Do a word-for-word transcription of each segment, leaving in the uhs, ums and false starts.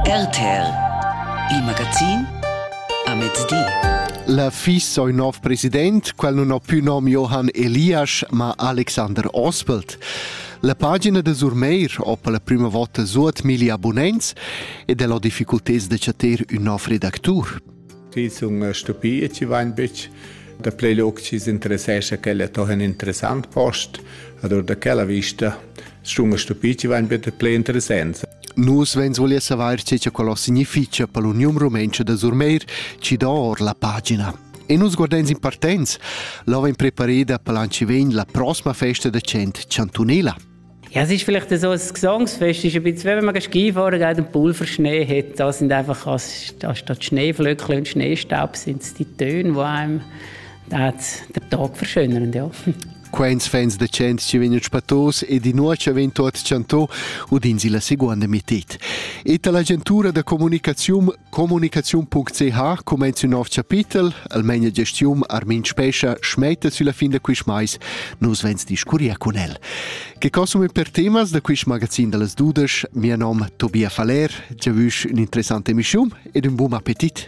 R T L, il magazin a mezzodì. La fis il nuovo president, quel non ha più nome Johan Elias, ma Alexander Ospelt. La pagina de Surmeir ha per la prima volta suot mille abbonents e della difficoltà di chatter un nuovo redactor. Sì, sono stupito, ci va un po'. Da plejlok ci si interessa che è un interessant post, allora da quella vista sono stupito, ci va un po' più interessante. Nus vens volia savoir ce che quello significa per l'Unione Romencia de Surmeir, ci dà or la pagina. E nus guardens in partenza, l'avem preparata per l'anci ven la prossima festa de Cent Ciantunela. Ja, es ist vielleicht so ein Gesangsfest, ist ein bisschen, wenn man Skifahren geht und Pulverschnee hat, da sind einfach anstatt Schneeflöckchen und Schneestaub sind es die Töne, die einem den Tag verschönern. Ja. Quens fans de Cent ci vengono spatos e di nuoce ven tot Ciantò udinsi la seconda mitet. E l'agentura de comunicazione comunicazione punto c h comenza un nuovo capitolo, almeno gestione Armin Spescia smette sulla fin de quis mais, nus vens discuria con el. Che cosa per temas de quis magazin de las dudas, mio nome Tobia Faler, già vus un'interessante emissione ed un buon appetit.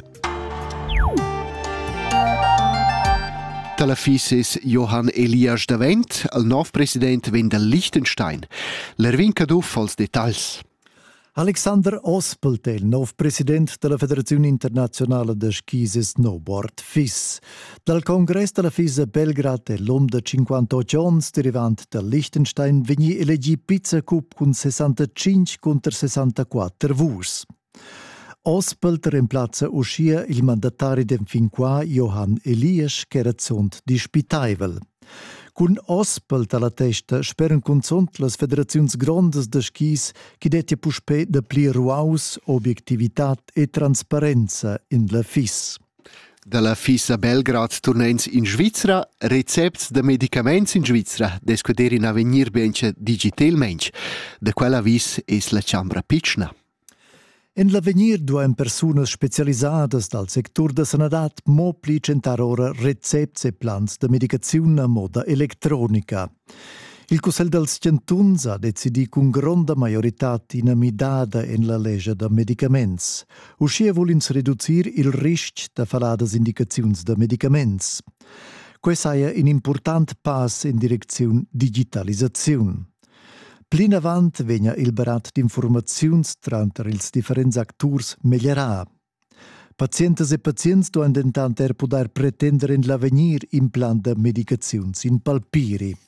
La fisis Johan Elias Davent, il nuovo presidente ven del Liechtenstein. L'ervin caduff als dettagls. Alexander Ospelt è il nuovo presidente della Federazione Internazionale de Skis e Snowboard F I S. Dal Congress della F I S a Belgrad è l'uomo de cinquantotto anni derivante dal Liechtenstein vegni elegi Pizza Cup con sessantacinque contro sessantaquattro vus. Ospelt reemplaza uscia il mandatari dem fin qua Johan Elias che era zont di Spitaivel. Con Ospelt alla testa speren consont las federazions grondes de skis che detia puspe de pli ruaus, objektivitat e transparenza in la F I S. Dalla F I S a Belgrad tornens in Svizzera, recepts de medicaments in Svizzera, descuder in avenir benche digitalmente. De quella vis es la Chambra Pitschna. En l'avenir duem personas specialisadas dal sector de sanadat mo pli centar ora recepts e plans de medicazione a moda elettronica. Il Cussel dels Ciantuns ha decidi con gronda majorità inamidada en la legge de medicaments. Uscia volins reducir il risc de faladas indicaziuns de medicaments. Questa è un important pass in direzione digitalizazione. Plin avant vegna il barat d'informaziuns tranter ils differents acturs migliorà. Pazientes e pazients doan dentanter poder pretendere in l'avenir in plan de medicaziuns in palpiri.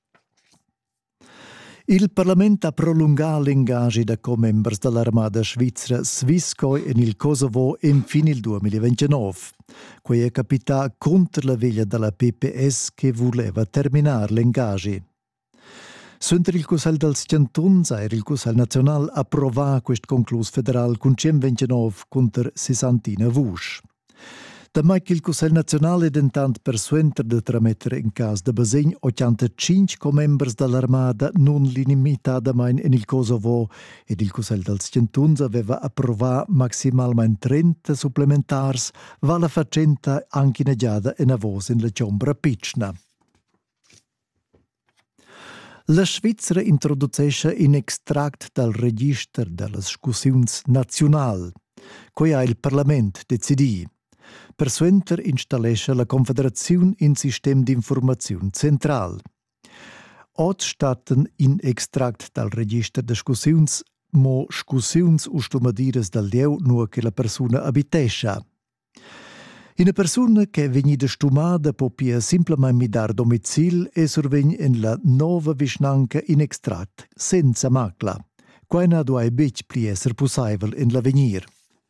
Il Parlamento ha prolungato l'ingaggi da co-members dell'Armada Svizzera Swisscoi e il Kosovo in fine il duemilaventinove. Quei è capita contro la veglia della P P S che voleva terminare l'ingaggi. Suntr il Cussel dels Ciantuns era il Cussel Nazional approvà quest conclus federal con centoventinove contro sessantina vusch. Da mai che il Cussel Nazional è dentant per suenter de tramettere in cas de basegn ottantacinque co-members dell'Armada non l'inimità mai in il Kosovo ed il Cussel dels Ciantuns aveva approvà maximalmente trenta supplementars, va la facenta anche negiada e navos in la Chambra Pitschna. La Svizzera introducesce in extract dal register delle scussiuns nazional, cui ha il Parlament decidi. Per suenter installesce la Confederazione in sistem di informazione central. Ot statten in extract dal register de scussiuns mo scussiuns ustomadiras dal Deu nur che la persona abitescia. Una persona che venida stumada popia simplemente mi dar domicil e survegn in la nova visnanca in extract, senza macla. Quaina duai bec pli esser possibile in l'avenir.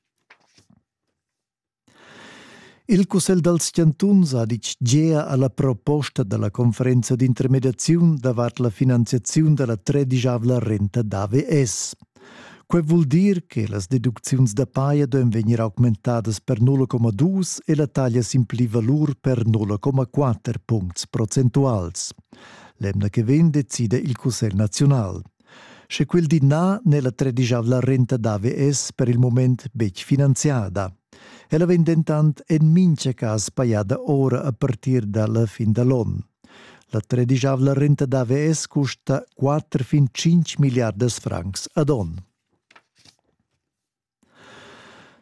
Il Cussel dels Ciantuns ha dic gea alla proposta della conferenza di intermediazione davart la finanziazione della tredicavla renta d'A V S. Que vuol dir che las deducziuns da paia devono venire augmentadas per nulla comma due e la taglia simpli valur per nulla comma quattro punti procentuals. L'emna che ven decide il Cussel Nazional. Se quel di na nella tredicavla renta d'A V S per il moment bec finanziata. Ella ven dentant en mince cas paiada ora a partir dalla fin dall'on. La tredicavla renta d'A V S costa quattro fin cinque miliardas francs ad on.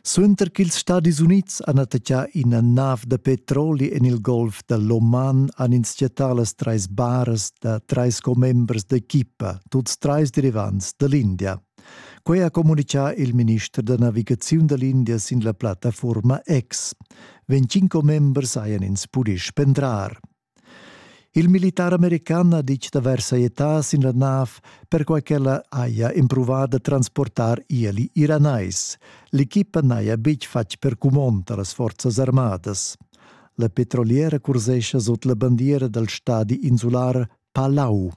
Suenter che gli Stati Uniti hanno attaccato una nave di petroli nel Golf dell'Oman hanno iniziato le tre barres da tre co-members d'equipa, tutti tre derivanti dall'India. Qui ha comunicato il ministro della navigazione dell'India sin la piattaforma X. venticinque members hanno inspudito spendrar. Il militare americano ha detto di aver saietà sin la nave per qualche la aia improvato a trasportare ieli iranais. L'equipa naia bic fac per comonta le forze armate. La petroliera cursesce sotto la bandiera del stato insulare Palau.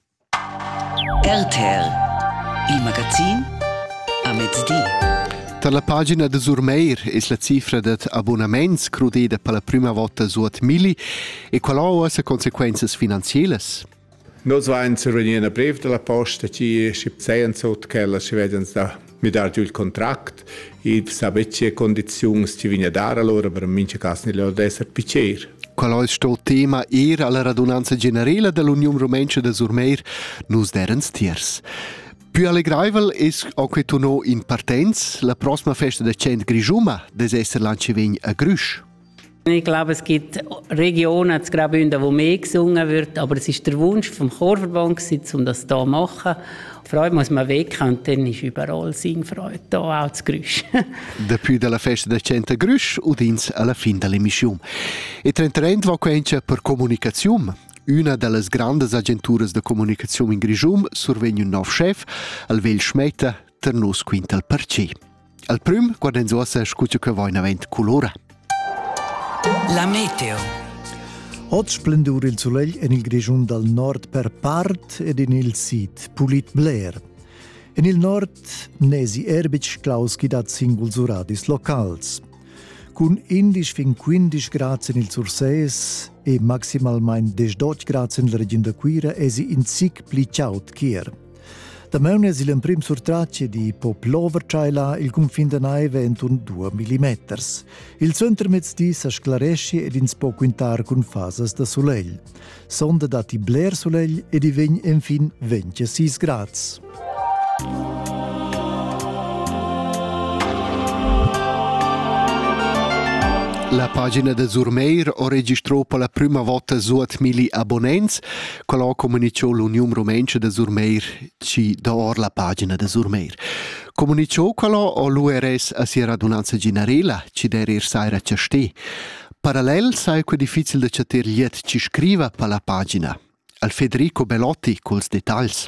R T L, il magazin a mezzodì. Per la pagina de Surmeir è la cifra di abbonamenti crudida per la prima volta su mille e quali sono le conseguenze finanziarie? Noi siamo survenuti in breve della posta, ci scrivono sotto che ci vedono da mi dare il contratto e sapere che condizioni ci vengono a dare allora, per in caso non deve essere piacere. Qual è il tema ieri alla radunanza generale dell'Unione Romancia de Surmeir, nos derens tiers. Più allegraivel es anche tu no in partenza, la prossima festa del Cent Grigiuma des essere l'Ancevegn a Grüsch. Ich glaube, es gibt Regionen in Graubünden, wo mehr gesungen wird, aber es ist der Wunsch vom Chorverband, um das hier zu machen. Freude muss man weg und dann ist überall Singfreude, hier auch zu Grüsch. Depuis della festa del Cent a Grüsch und ins alla fin dell'emissione. E trentarent va quencha per comunicazione. Una delle grandi agenture di comunicazione in Grigium survegna un nuovo chef, al vel Schmetta, ter nos quintal perché. Al prim, guarden so se scuccia che voi navent colora. La meteo. Oggi splendura il soleil in il Grigium dal nord per part ed in il sud pulit bler. In il nord nesi erbic clauschi dat singuls uradis locals. Con undici fin quindici gradi nel sursees e maximalmente diciotto gradi nella regione de Quira esi in sic pli ciaut chier. Da meun es il prim surtracce di pop lover là il confin de neve entun due millimetri. Il centro mezzdi sa sclaresce ed ins po quintar con fasas da soleil. Sonda dati bler soleil ed i vegn enfin ventisei gradi. La pagina de Surmeir ha registrato per la prima volta su mille abbonenti, quella ha comunicato l'Unione Romancia de Surmeir, ci da or la pagina de Surmeir. Comunicò quella a l'U R S a sia radunanza generale, ci deve ir saira ciastè. Parallel sai che è difficile da chatter liet ci scriva per la pagina. Al Federico Bellotti cols dettagli.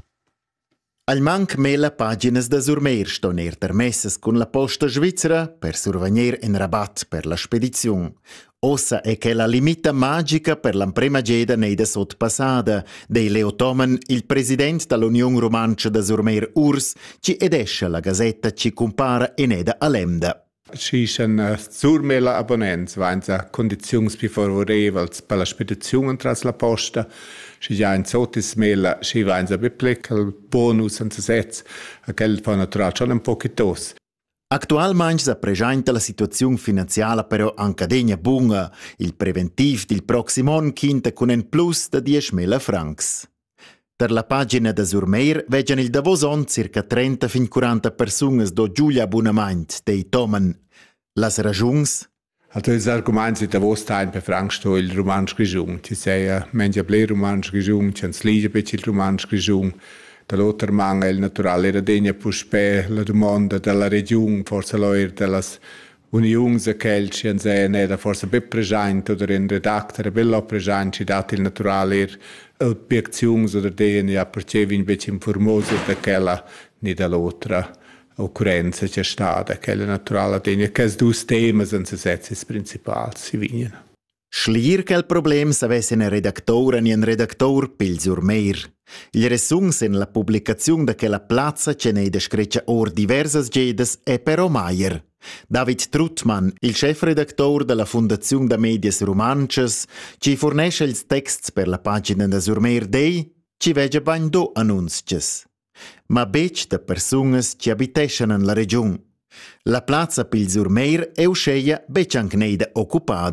Al manc mela paginas da Surmeir ston er termessas con la posta svizzera per survenir in rabat per la spedizione. Ossa è che la limita magica per la prima geda neida sotpassada, dei Leotomen il presidente dell'Unione Romancia da Surmeir Urs ci edesce la gazzetta ci compara in eda alemda. Ci sono Surmeir abbonenti, vanno condizioni più favorevoli per la spedizione tra la posta. Si già in sotis mela, si va in zabiplek, il bonus in setz, a quel fa naturale schon un pochitos. Actualmente si presenta la situazione finanziaria però anche degna buona. Il preventiv del prossimo anno quinta con un plus di diecimila francs. Per la pagina da Surmeir vedono il Davoson circa trenta fin quaranta persone do giugno abbonamento dei Tomen. Las ragions? Also das Argument ist, wo es per Frankstoff il romansch Grigium. Ci sei menja ble romansch Grigium, ci han slige bec il romansch Grigium. Da l'altro manga il naturale era degna puspe la domanda della regione, forse l'oir della Unione che ci han sene, da forse be presente oder in redactere bello presente, ci dati il naturale er obiezioni oder degna perché vin bec informoso da quella ni dall'altra. Occorrenza c'è stata, che è naturale, che questi due temi sono i setzi principali, si vengono. Schlier che il problema se avesse un redattore e un redattore per il Surmeir. Il resumo in la pubblicazione di quella piazza c'è ne descritta or diverse gedes è però Maier. David Trutman, il chefredattore della Fondazione da Medias Romances, ci fornisce i testi per la pagina da Surmeir Day, ci vede ben due annunzi. Ma bec de personas ci abitescan en la region. La plaza pil Surmeir è usceia bec anche neida occupada.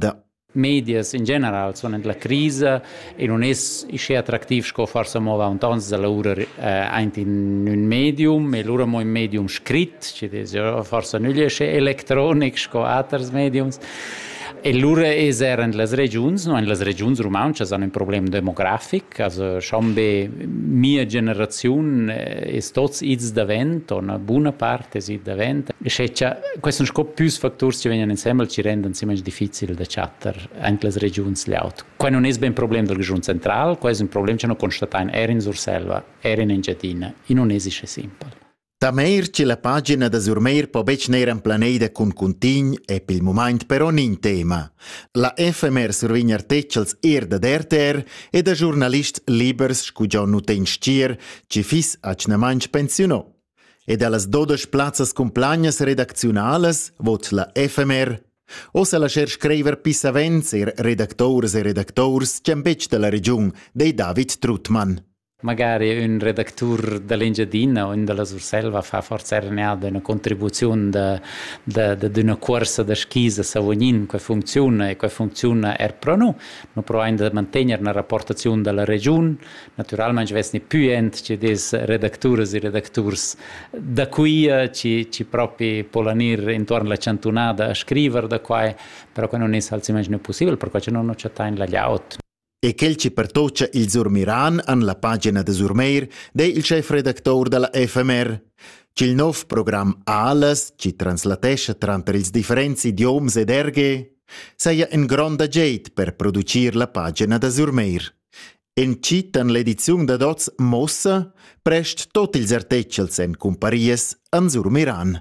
Medias in general sono nella crisi e non è è attrattivo sco forse muova un tons della ora eh, in un medium e l'ora mo in medium scritto ci dice forse non è elettronico sco altri mediums e l'ora è in le regioni no in le regioni romanche hanno un problema demografico also schon be mia generazione è tots iz davent una buona parte si davent e c'è questo sco più fattori che vengono insieme ci rendono sempre difficile da chatter anche le regioni laut qua non è ben problema del regione centrale qua è un problema che non constatiamo era in Surselva era in Engadina e non esiste semplice. Tameir che la pagina da Surmeir po bec nera in planeta con contign e pel moment però nin tema. La F M R survegna articels er da derter e da giornalist libers scugiò nuten stier ci fis a cnemanch pensionò. E dallas dodici plazzas compagnas redaczionales vot la F M R o se la scher scriver pisavents er redactors e redactors ciambec della region dei David Trutman. Magari un redattore dell'Engadina o della Surselva fa forse una contribuzione di una corsa da schisa savonin che funziona e che funziona er pro no. Non proviamo a mantenere una rapportazione della regione. Naturalmente non è più ent che des redattori e redaktori da cui ci, ci proprio polanir intorno alla centunada a scrivere da qua, però che non è alzimenti possibile perché non c'è la layout. E quel ci pertoccia il Surmiran an la pagina de Surmeir dei il chef redactor della F M R. C'il nov program Alas, ci translatesce tra ils differenti idioms ed erge, saia un grande ageit per producir la pagina de Surmeir. En citan l'edizione da dots Mossa, prest tot ils articels en comparies an Surmiran.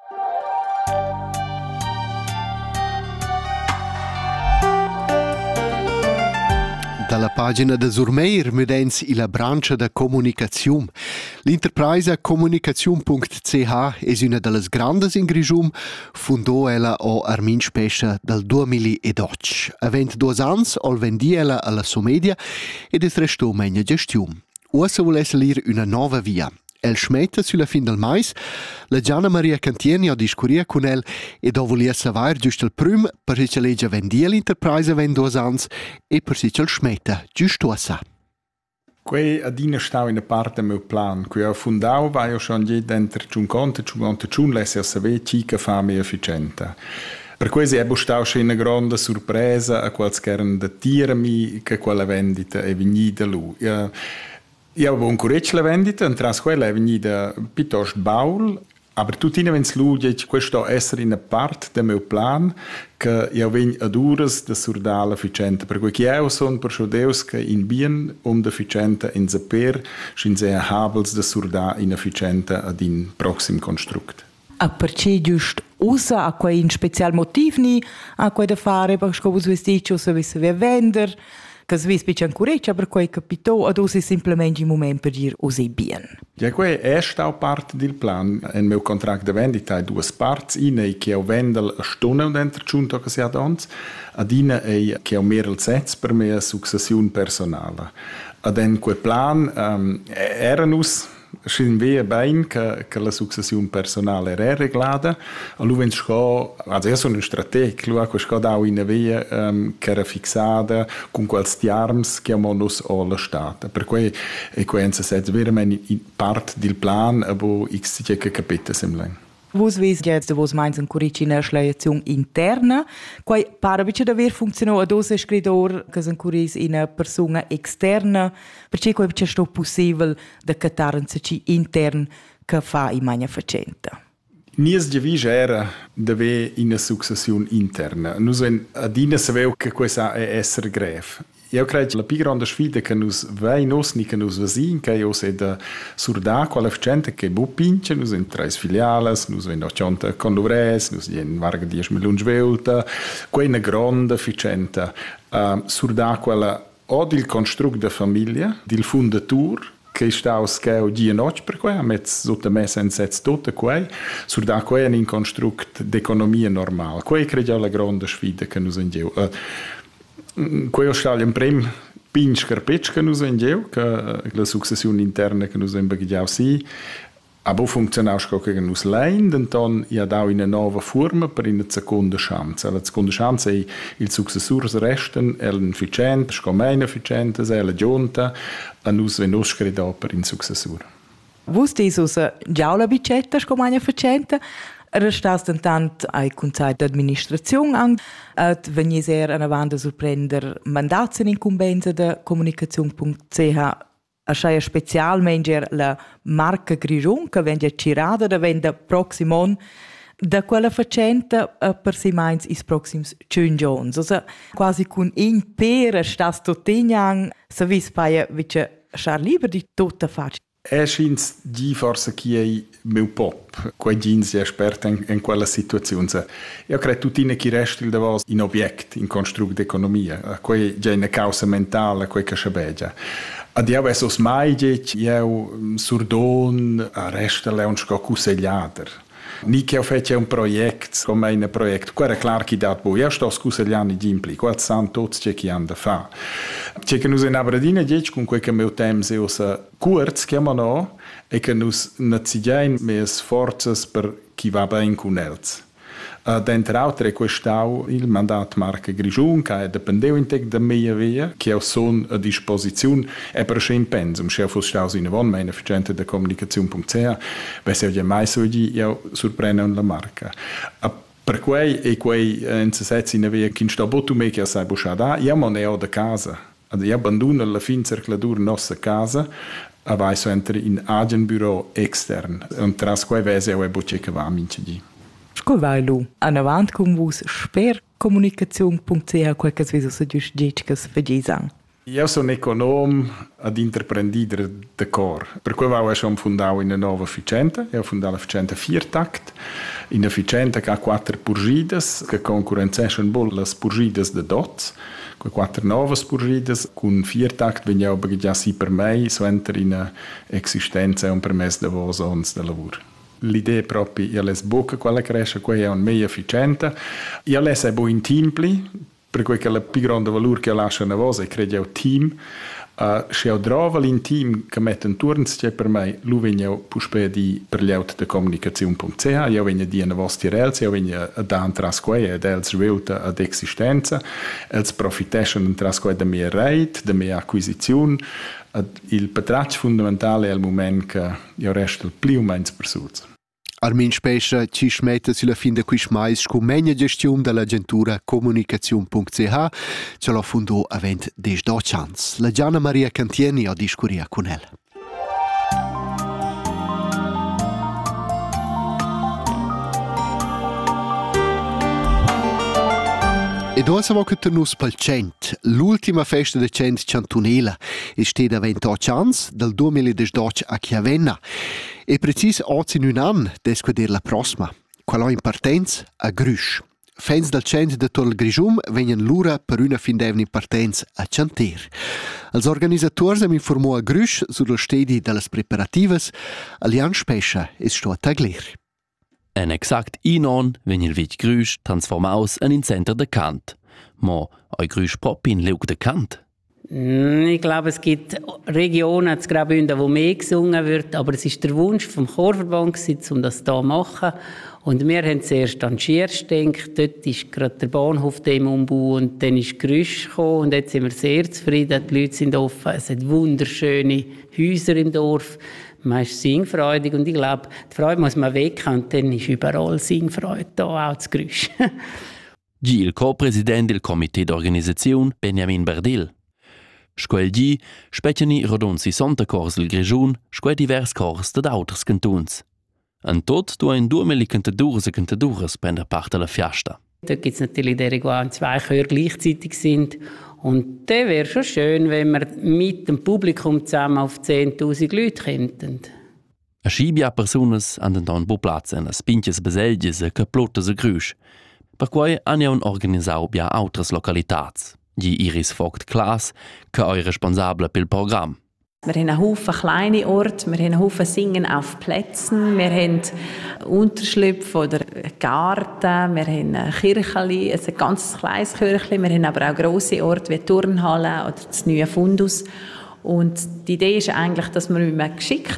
Dalla pagina de Surmeir medens ila brancia da comunicazione. L'interpresa comunicazione punto c h è una delle grandes in Grigium, fundò ella o Armin Spescia dal duemiladodici. Avent due anni, ol vendi ella alla Somedia ed es restò meglio gestione. Ora volesse lir una nuova via. El smetta sulla fin del mais, la Gianna Maria Cantieni ha discuria con el e do volia savoir giusto il prim per si ce legge vendia l'interpresa vend due anni e per si ce il smetta giusto ossa. Quei adina stau in parte meu plan, qui ho fundau vai ho schon je dentro cinquanta cinquanta chun lesse a saber chica fa me efficiente. Per questo è stata una grande sorpresa a qualsiasi da tirami che quella vendita è venuta lui. Io avevo un coraggio la vendita, e tra quella è venuta piuttosto baul, ma tutti ne vengono lui, questo essere in parte del mio plan, che io vengo ad uras da surdala efficiente, per cui io sono per deus che in bien um da efficiente in saper, sin sehr habels da surda inefficiente ad in proxim construct. A perché giusto usa a quei in special motivni, a quei da fare, perché come si dice, se vi se vender, che svis più ancora per quei capitò ad usi semplicemente il momento per dire usi bien. Ja, quei è stata parte del plan. Nel mio contratto di vendita hai due parti, una è che ho vendel a stunde dentro giunto che si ha dons, ad una è che ho mehr sets per me successione personale. Ad en quel plan um, erano Schin via bain che, che la successione personale era reglata, e lui venne sco, also io sono un strateg, lui ha sco da una via um, che era fissata con quels arms che abbiamo nos alla stata. Per cui è questo è veramente parte del plan, aber ich sehe che capite semlen. Vos vis jetzt vos meins un curicina schleiazione interna, quai para bice d'aver funzionò ad ose scridor che san curis in una persona externa, perché quai bice sto possibile da catarnza ci intern che fa in magna facenta. Nies giavisce era d'ave in una successione interna. Nus en adina saveu che questa è essere greve. Io credo che la più grande sfida che noi abbiamo, che noi abbiamo, che io sei da surda quella gente che bu pince, noi abbiamo tre filiali, noi abbiamo ottanta condovres, noi abbiamo varga dieci milioni di volte, quella è una grande efficienza. Uh, surda quella o del costrutto della famiglia, del fondatore, che sta aus che o dia notte per qua, met sotto me senza tutto qua, surda quella è un costrutto d'economia normale. Quella credo è la grande sfida che noi abbiamo. Uh, Quello sta in primo pinch carpec che noi abbiamo, che la successione interna che noi abbiamo sì, Aber funziona auch gegen uns Lein, denn dann ja da in eine neue Form per eine seconda chance. La seconda chance è il successore resten, è l'efficiente, scommene efficiente, è la giunta, a nus venos scredò per in successore. Vus dis usa già la bicetta scommene efficiente? Restas intant ai Consiglio d'Administrazione an, et vegnis er an avanda surprender mandats in incumbenza da comunicazione punto c h a scia specialmente la marca Grigion che vende cirada da vende proximon da quella facenta per si mains is proxims cingions. Also quasi con in pera stas totignan se vis paia vice schar lieber di tutta faccia. È schins di forse chi è meu pop, quei jeans è esperto in, in quella situazione. Io credo tutti ne chi resti il davos in obiect, in construct d'economia, quei già in causa mentale, quei che sciabeggia. Ad io adesso mai dic, io surdon a resta le un sco cusegliader. Ni che ho fatto un progetto, come un progetto, qua è chiaro che dat bo, io sto scusegliando di impli, qua san tutti che chi hanno da fa. C'è che noi in Aberdeen dic con quel che meu tempo se usa kurz chiamano e che nus nazigain mes forzas per chi va bene con els. Uh, D'entre altre quest'au il mandat Marca Grigiun che è dipendeu integ da mia via che ho son a disposizione e per schem pensum che ho staus in avon meine efficiente da comunicazione punto c h beh se ho mai so di io surprendere la marca. Uh, per quei e quei uh, in se setzi in via che sto botu me che sai bushada io mo ne ho da casa. Ad io abbandono la fin circolatura nostra casa a vai so entri in agent bureau extern und tras quei vese o e boce che va minci di. Sco vai lu, an avant cum vus sper comunicazione punto c h qualche viso se giust gecicas fagisan. Io sono econom ad intraprendere de cor. Per cui avevo schon fondato in una nuova efficiente. Io ho fondato l'efficiente Viertakt. In efficiente che ha quattro purgides, che concorrenzano le purgides de dots. Con quattro nuove purgides, con Viertakt vengono già sì per me, so entra in esistenza e un permesso di vostons de lavoro. L'idea è proprio, io les bocca quella cresce, quella è un meglio efficiente. Io les è bo in timpli, per cui che la più grande valore che lascia una voce è credo il team. Uh, se ho trovato in team che mette in turno, c'è per me, lui viene puspe di per gli auto di comunicazione punto c h, io vengo di una vostra relza, io vengo a dare trasquei ed els svelta ad existenza, els profitescono trasquei da mia rete, da mia acquisizione. Il patraccio fondamentale è il momento che io resto il più o meno persuso. Armin Spescia ci smette sulla fin de quis mais con menia gestione dell'agentura comunicazione punto c h, ce l'ha fundò avent des dodici anni. La Gianna Maria Cantieni ha discuria con ella. E due siamo che tornus pel cent. L'ultima festa de cent Ciantunela è stata ventotto anni, dal duemiladodici a Chiavenna. E precis oggi in un anno, desquader la prossima. Quella in partenza a Grüsch. Fans del cent de Tol Grigium vengono l'ura per una fin d'evni partenza a Cianter. Els organizzatori hanno informato a Grüsch sullo stadi delle preparative. Alian Spescia è sto a tagler. En exakt un an vegn il vich Grüsch transformaus en in Center de Kant. Ma oi Grüsch propi in Leug de Kant? Ich glaube, es gibt Regionen, jetzt Graubünden, wo mehr gesungen wird, aber es ist der Wunsch vom Chorverband, um das hier zu machen. Und wir haben zuerst an Schierz gedacht, dort ist gerade der Bahnhof im Umbau und dann ist Grüsch gekommen und jetzt sind wir sehr zufrieden, die Leute sind offen, es hat wunderschöne Häuser im Dorf, man ist singfreudig und ich glaube, die Freude muss man wecken und dann ist überall Singfreude da, auch das Grüsch. Gi il co-president del Comité d'Organisation, Benjamin Bardil. Squel gi specciani rodon sessanta cors del Grigiun, squel divers cors de d'autres cantons. En tot du ein duemeli cantadures e cantadures prender parte alla fiesta. Da gibt es natürlich die, wo zwei Chöre gleichzeitig sind. Und das wäre schon schön, wenn wir mit dem Publikum zusammen auf zehntausend Leute könnten. A scibia personas anden dan bo platz en as pinches beselges e caplottes e grüsch. Per quai han ja un organisau bia autres localitats. Gi Iris Vogt Klaas, che oi responsable pel Programm. Wir haben einen Haufen kleine Orte, wir haben einen Haufen Singen auf Plätzen, wir haben Unterschlupf oder Garten, wir haben ein Kirchli, ein ganz kleines Kirchli, wir haben aber auch grosse Orte wie Turnhalle oder das neue Fundus. Und die Idee ist eigentlich, dass wir mit einem geschickten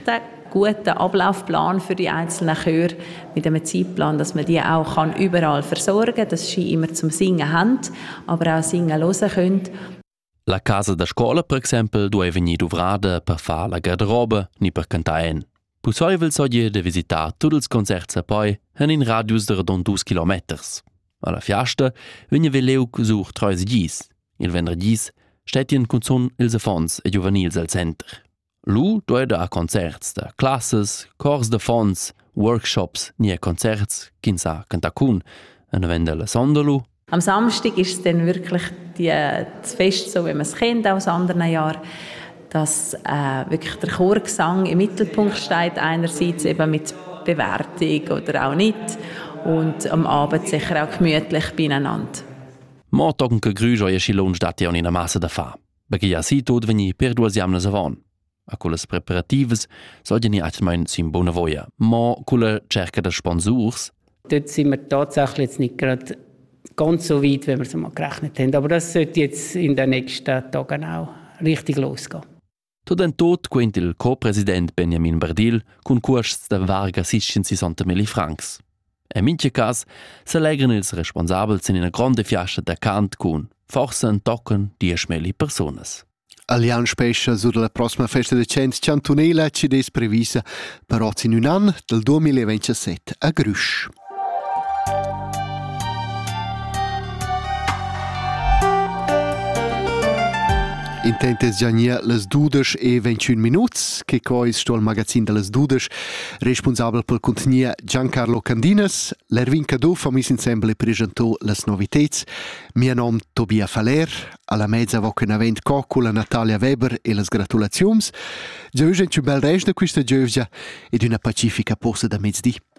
guten Ablaufplan für die einzelnen Chöre mit einem Zeitplan, dass man die auch kann überall versorgen kann, dass sie immer zum Singen haben, aber auch singen hören können. La casa da scola, per exempel, due venir uvrada per far la garderobe, ni per cantar en. Possibile soglie de visitar tutti els concerts a poi en in radius de rodon dus kilometers. Alla fiasta vegna veleu sur treis gis. Il vendredis stetien cunzun ils affons e giovanils al center. Lu doida a concerts de classes, cors de fons, workshops, nie concerts, kinsa cantakun, en vende la sondalu. Am Samstag ist es dann wirklich die, das Fest, so wie man es kennt aus anderen Jahren, dass äh, wirklich der Chorgesang im Mittelpunkt steht, einerseits eben mit Bewertung oder auch nicht, und am Abend sicher auch gemütlich beieinander. Morgen che grüjo e schilon station in a massa da fa, perché ja si tot veni per due jamnas avon. A quelles preparatives sollten ni atmein sim bona voia, ma quelle cerca de sponsors. Dort sind wir tatsächlich jetzt nicht gerade ganz so weit, wie wir es mal gerechnet haben. Aber das sollte jetzt in den nächsten Tagen auch richtig losgehen. Tot en tot quint il co-president Benjamin Bardil cun costs de varga seiscentsessanta mila francs. E minche cas se legren ils responsabels in una grande fiasta da cant cun forse en tocken dieci mila personas. Allian spescia sulla prossima festa de cent Ciantunela ci des previsa per oggi in un anno del duemilaventisette a Grüsch. Intentes giania les dudes e ventuno minuts, che cois sto al magazin de les dudes, responsabel pel contenia Giancarlo Candinas, l'Ervin Cadò famis ensemble presentò les novitets, mia nom Tobia Faler, alla mezza voca avent cocula Natalia Weber e les gratulazions, già un bel rest de questa giovja ed una pacifica posta da mezzdi.